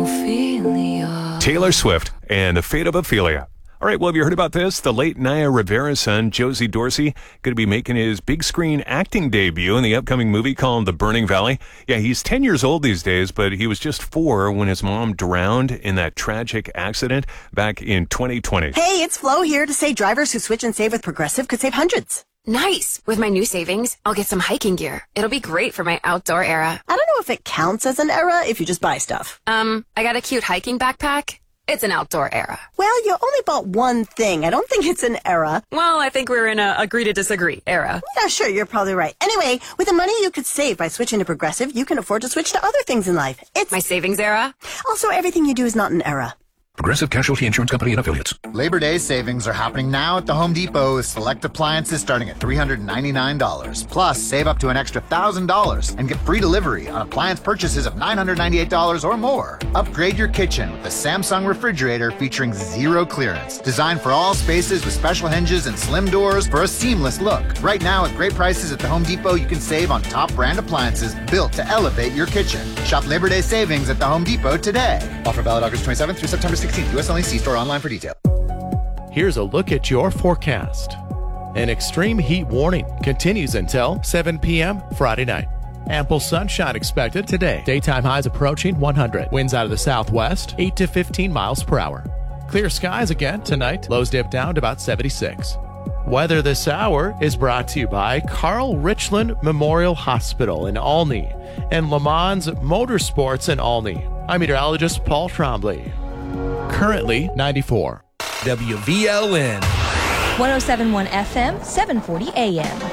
Ophelia. Taylor Swift and The Fate of Ophelia. All right, well, have you heard about this? The late Naya Rivera's son, Josie Dorsey, going to be making his big screen acting debut in the upcoming movie called The Burning Valley. Yeah, he's 10 years old these days, but he was just 4 when his mom drowned in that tragic accident back in 2020. Hey, it's Flo here to say drivers who switch and save with Progressive could save hundreds. Nice! With my new savings, I'll get some hiking gear. It'll be great for my outdoor era. I don't know if it counts as an era if you just buy stuff. I got a cute hiking backpack. It's an outdoor era. Well, you only bought one thing. I don't think it's an era. Well, I think we're in a agree to disagree era. Yeah, sure, you're probably right. Anyway, with the money you could save by switching to Progressive, you can afford to switch to other things in life. It's my savings era. Also, everything you do is not an era. Progressive Casualty Insurance Company and Affiliates. Labor Day savings are happening now at the Home Depot with select appliances starting at $399. Plus, save up to an extra $1,000 and get free delivery on appliance purchases of $998 or more. Upgrade your kitchen with a Samsung refrigerator featuring zero clearance. Designed for all spaces with special hinges and slim doors for a seamless look. Right now, with great prices at the Home Depot, you can save on top brand appliances built to elevate your kitchen. Shop Labor Day savings at the Home Depot today. Offer valid August 27th through September 16th. U.S. only. See store online for detail. Here's a look at your forecast. An extreme heat warning continues until 7 p.m. Friday night. Ample sunshine expected today. Daytime highs approaching 100. Winds out of the southwest, 8 to 15 miles per hour. Clear skies again tonight. Lows dip down to about 76. Weather this hour is brought to you by Carl Richland Memorial Hospital in Olney and Le Mans Motorsports in Olney. I'm meteorologist Paul Trombley. Currently 94. WVLN 107.1 FM, 740 AM.